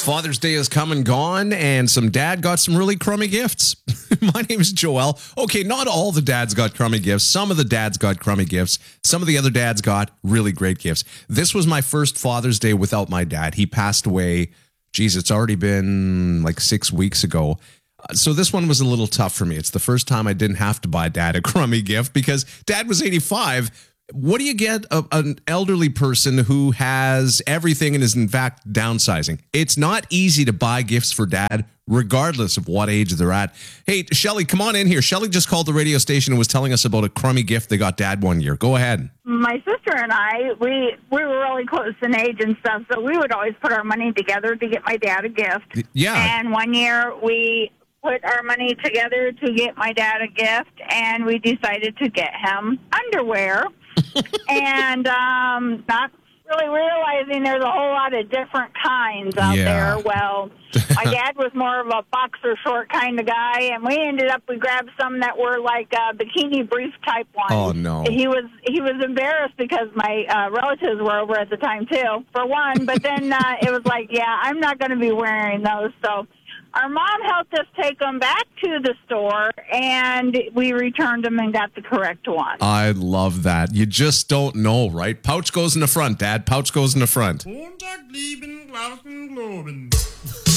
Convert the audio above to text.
Father's Day has come and gone, and some dad got some really crummy gifts. My name is Joel. Okay, not all the dads got crummy gifts. Some of the dads got crummy gifts. Some of the other dads got really great gifts. This was my first Father's Day without my dad. He passed away, geez, it's already been like 6 weeks ago. So this one was a little tough for me. It's the first time I didn't have to buy dad a crummy gift because dad was 85. What do you get an elderly person who has everything and is in fact downsizing? It's not easy to buy gifts for dad, regardless of what age they're at. Hey, Shelly, come on in here. Shelly just called the radio station and was telling us about a crummy gift they got dad one year. Go ahead. My sister and I, we were really close in age and stuff, so we would always put our money together to get my dad a gift. Yeah. And one year we put our money together to get my dad a gift, and we decided to get him underwear. And not really realizing there's a whole lot of different kinds out there. Well, my dad was more of a boxer short kind of guy, and we grabbed some that were like bikini brief type ones. Oh, no. He was embarrassed because my relatives were over at the time, too, for one. But then it was like, yeah, I'm not going to be wearing those, so... Our mom helped us take them back to the store, and we returned them and got the correct one. I love that. You just don't know, right? Pouch goes in the front, Dad. Pouch goes in the front.